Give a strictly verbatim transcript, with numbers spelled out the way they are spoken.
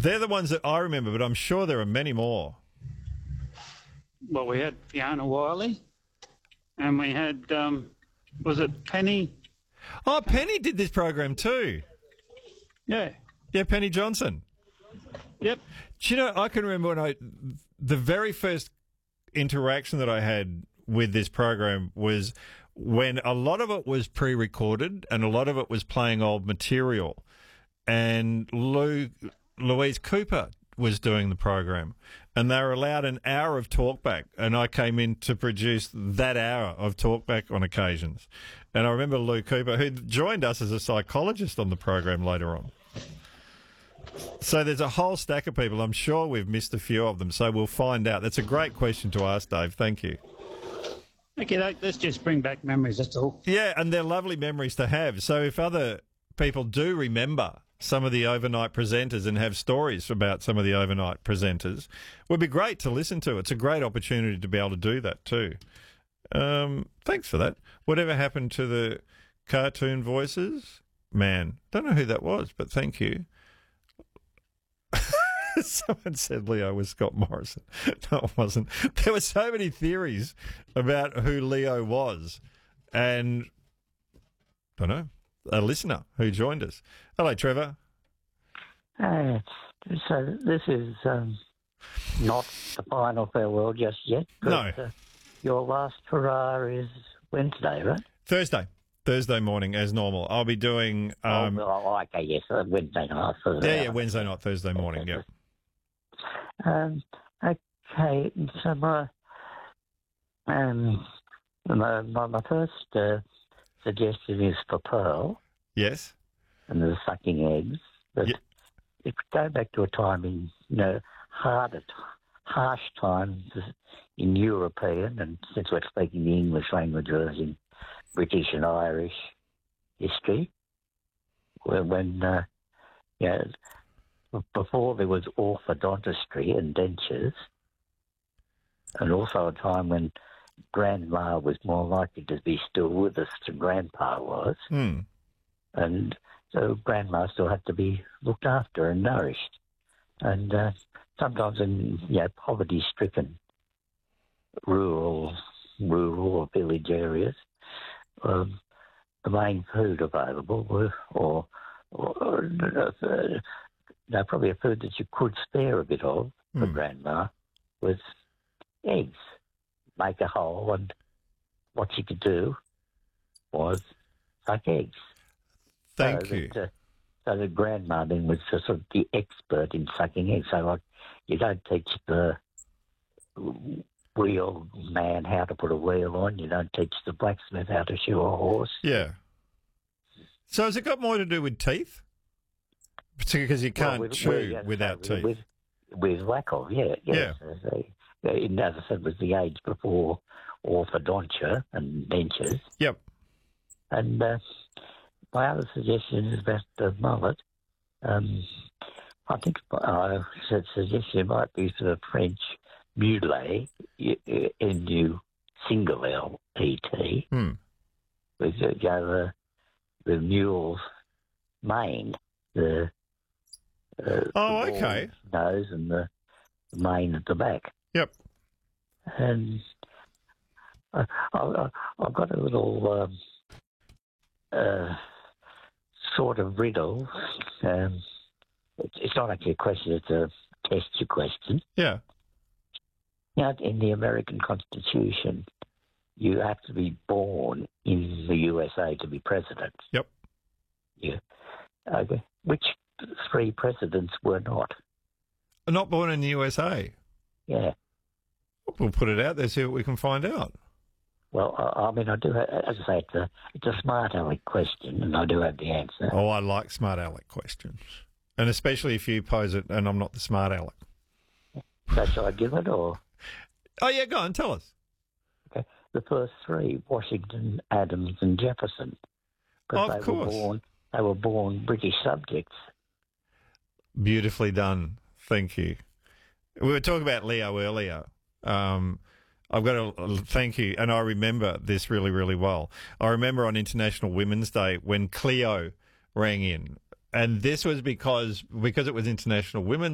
They're the ones that I remember, but I'm sure there are many more. Well, we had Fiona Wiley, and we had, um, was it Penny? Oh, Penny did this program too. Yeah. Yeah, Penny Johnson. Yep. Do you know, I can remember when I, the very first interaction that I had with this program was when a lot of it was pre-recorded and a lot of it was playing old material. And Lou, Louise Cooper was doing the program, and they were allowed an hour of talkback, and I came in to produce that hour of talkback on occasions. And I remember Lou Cooper, who joined us as a psychologist on the program later on. So there's a whole stack of people. I'm sure we've missed a few of them, so we'll find out. That's a great question to ask, Dave. Thank you. Okay, let's just bring back memories, that's all. Yeah, and they're lovely memories to have. So if other people do remember some of the overnight presenters and have stories about some of the overnight presenters, it would be great to listen to. It's a great opportunity to be able to do that too. Um, thanks for that. Whatever happened to the cartoon voices? Man, don't know who that was, but thank you. Someone said Leo was Scott Morrison. No, it wasn't. There were so many theories about who Leo was. And, I don't know, a listener who joined us. Hello, Trevor. Uh, so this is um, not the final farewell just yet. But, No. Uh, your last hurrah is Wednesday, right? Thursday. Thursday morning, as normal. I'll be doing... Um, oh, oh, okay, yes, uh, Wednesday night. So, yeah, yeah, Wednesday night, Thursday morning, yeah. Um, okay, so my, um, my, my, my first uh, suggestion is for Pearl. Yes. And the sucking eggs. But yeah. If we go back to a time in, you know, harder, harsh times in European, and since we're speaking the English language, as in British and Irish history, when, when uh, you know, before there was orthodontistry and dentures, and also a time when Grandma was more likely to be still with us than Grandpa was. Mm. And so Grandma still had to be looked after and nourished. And uh, sometimes in you know, poverty-stricken rural, rural or village areas, um, the main food available were, or, or, or uh, no, probably a food that you could spare a bit of for mm. Grandma was eggs. Make a hole, and what she could do was suck eggs. Thank so you. That, uh, so the Grandma then was sort of the expert in sucking eggs. So, like, you don't teach the wheel man how to put a wheel on. You don't teach the blacksmith how to shoe a horse. Yeah. So has it got more to do with teeth? Particularly because you can't well, with, chew with, yes, without with, teeth. With, with lack of, yeah. Yes. Yeah. As, they, as I said, it was the age before orthodontia and dentures. Yep. And uh, my other suggestion is about the mullet. Um, I think I said suggestion might be for the French mulet, N U single L E T, Hmm. with uh, the, the mule's mane, the uh, Oh, the okay. nose and the, the mane at the back. Yep. And I, I, I've got a little um, uh, sort of riddle. Um, it's, it's not actually a question, it's a test you question. Yeah. You know, in the American Constitution, you have to be born in the U S A to be president. Yep. Yeah. Okay. Which three presidents were not? Not born in the U S A. Yeah. We'll put it out there, see what we can find out. Well, I, I mean, I do have, as I say, it's a, it's a smart aleck question, and I do have the answer. Oh, I like smart aleck questions. And especially if you pose it and I'm not the smart aleck. So shall I give it, or? Oh, yeah, go on, tell us. Okay. The first three, Washington, Adams, and Jefferson. Of they course. Were born, they were born British subjects. Beautifully done. Thank you. We were talking about Leo earlier. Um, I've got to thank you, and I remember this really, really well. I remember on International Women's Day when Cleo rang in, and this was because because it was International Women's